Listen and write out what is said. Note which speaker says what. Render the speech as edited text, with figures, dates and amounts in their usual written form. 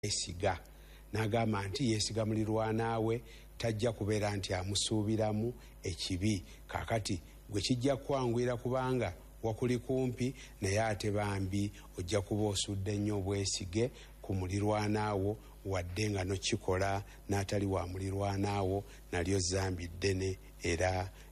Speaker 1: esiga n'agamba nti yeesiga mulirwana we tajja kubeera nti amusuubiramu ekibi. Kaakati gwe kijja kwanguyira kubanga wakuli kumpi naye ate bambi ojja kuba osudde nnyo obwesige ku mulirwanaawo wadde nga nokikola n'atali wa mulirwanaawo nalyo zambi ddene era